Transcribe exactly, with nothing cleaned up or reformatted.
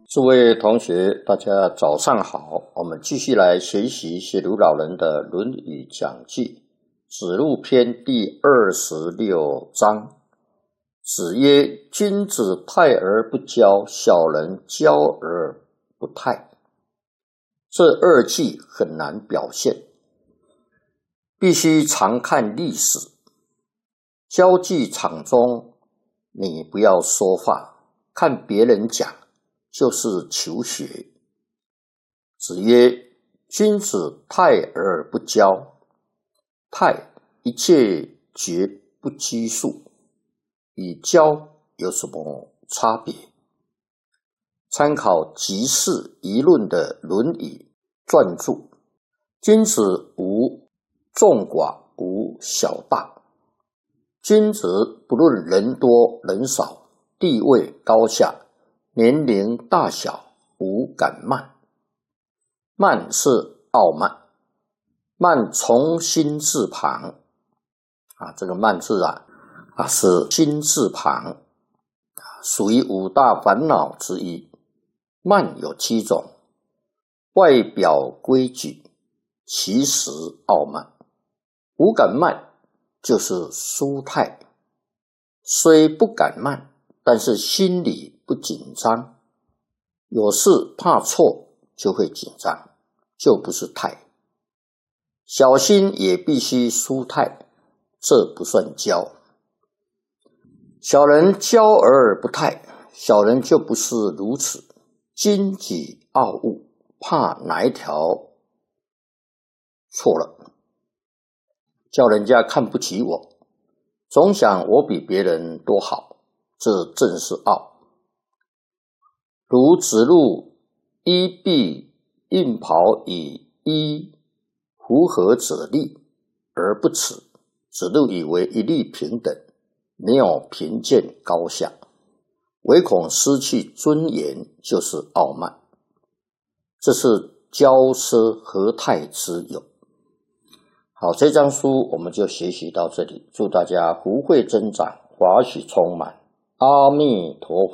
诸位同学，大家早上好。我们继续来学习写鲁老人的《论语讲记》子路篇第二十六章。子曰：君子泰而不骄，小人骄而不泰。这二句很难表现，必须常看历史。交际场中，你不要说话，看别人讲就是求学。子曰：君子泰而不骄。泰，一切绝不拘束，与骄有什么差别？参考集事议论的《论语》撰注。君子无众寡，无小大。君子不论人多人少，地位高下，年龄大小，无敢慢。慢是傲慢，慢从心字旁啊，这个慢字啊啊是心字旁，属于五大烦恼之一。慢有七种，外表规矩，其实傲慢。无敢慢就是舒泰，虽不敢慢，但是心里不紧张，有事怕错就会紧张，就不是泰。小心也必须舒泰，这不算骄。小人骄而不泰，小人就不是如此，矜己傲物，怕哪一条错了，叫人家看不起我，总想我比别人多好，这正是傲。如子路衣蔽印袍以衣符合者利而不耻，子路以为一律平等，没有贫贱高下，唯恐失去尊严，就是傲慢。这是骄奢何泰之有。好，这章书我们就学习到这里，祝大家福慧增长，法喜充满，阿弥陀佛。